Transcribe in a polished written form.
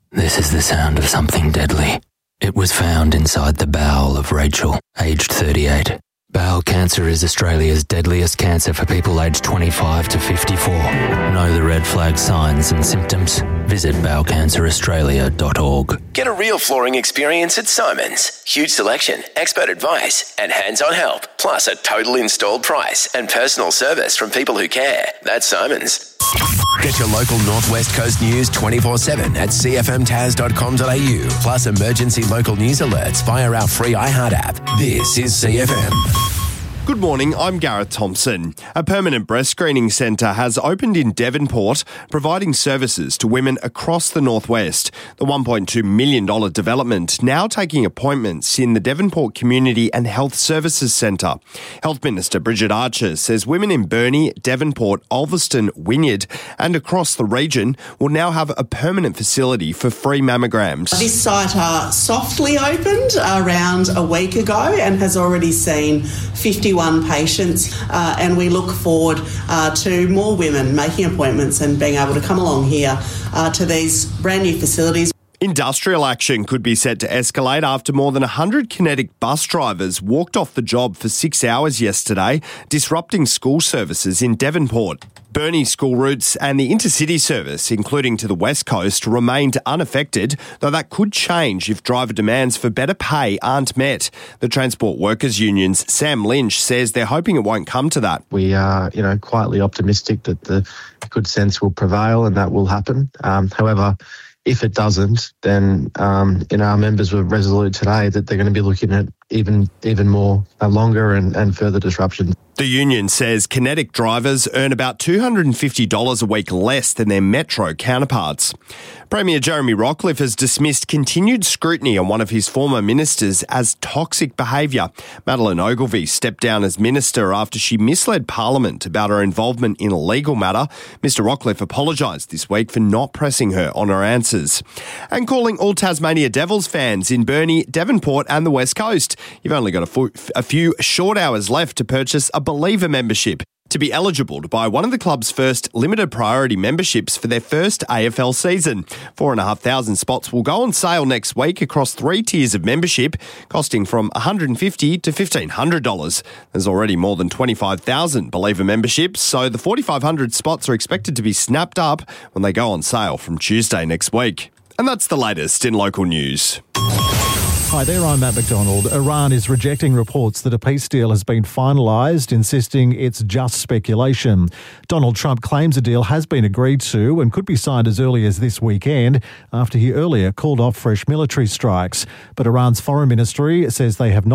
This is the sound of something deadly. It was found inside the bowel of Rachel, aged 38. Bowel cancer is Australia's deadliest cancer for people aged 25 to 54. Know the red flag signs and symptoms? Visit bowelcanceraustralia.org. Get a real flooring experience at Simon's. Huge selection, expert advice, and hands-on help. Plus a total installed price and personal service from people who care. That's Simon's. Get your local Northwest Coast news 24/7 at cfmtas.com.au. Plus emergency local news alerts via our free iHeart app. This is CFM. Good morning, I'm Gareth Thompson. A permanent breast screening centre has opened in Devonport, providing services to women across the northwest. The $1.2 million development now taking appointments in the Devonport Community and Health Services Centre. Health Minister Bridget Archer says women in Burnie, Devonport, Ulverston, Wynyard and across the region will now have a permanent facility for free mammograms. This site softly opened around a week ago and has already seen 51 patients, and we look forward to more women making appointments and being able to come along here to these brand new facilities. Industrial action could be set to escalate after more than 100 Kinetic bus drivers walked off the job for 6 hours yesterday, disrupting school services in Devonport. Burnie school routes and the intercity service, including to the West Coast, remained unaffected, though that could change if driver demands for better pay aren't met. The Transport Workers Union's Sam Lynch says they're hoping it won't come to that. We are, quietly optimistic that the good sense will prevail and that will happen. However, if it doesn't, then our members were resolute today that they're going to be looking at even more longer and further disruption. The union says Kinetic drivers earn about $250 a week less than their Metro counterparts. Premier Jeremy Rockliff has dismissed continued scrutiny on one of his former ministers as toxic behaviour. Madeleine Ogilvie stepped down as minister after she misled Parliament about her involvement in a legal matter. Mr Rockliff apologised this week for not pressing her on her answers. And calling all Tasmania Devils fans in Burnie, Devonport and the West Coast. You've only got a few short hours left to purchase a Believer membership to be eligible to buy one of the club's first limited priority memberships for their first AFL season. 4,500 spots will go on sale next week across 3 tiers of membership, costing from $150 to $1,500. There's already more than 25,000 Believer memberships, so the 4,500 spots are expected to be snapped up when they go on sale from Tuesday next week. And that's the latest in local news. Hi there, I'm Matt McDonald. Iran is rejecting reports that a peace deal has been finalised, insisting it's just speculation. Donald Trump claims a deal has been agreed to and could be signed as early as this weekend after he earlier called off fresh military strikes. But Iran's foreign ministry says they have not